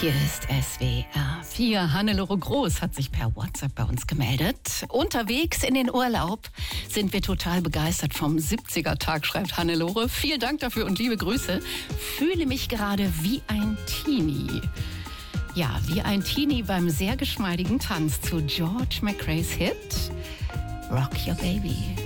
Hier ist SWR 4. Hannelore Groß hat sich per WhatsApp bei uns gemeldet. Unterwegs in den Urlaub sind wir total begeistert vom 70er-Tag, schreibt Hannelore. Vielen Dank dafür und liebe Grüße. Fühle mich gerade wie ein Teenie. Ja, wie ein Teenie beim sehr geschmeidigen Tanz zu George McRae's Hit Rock Your Baby.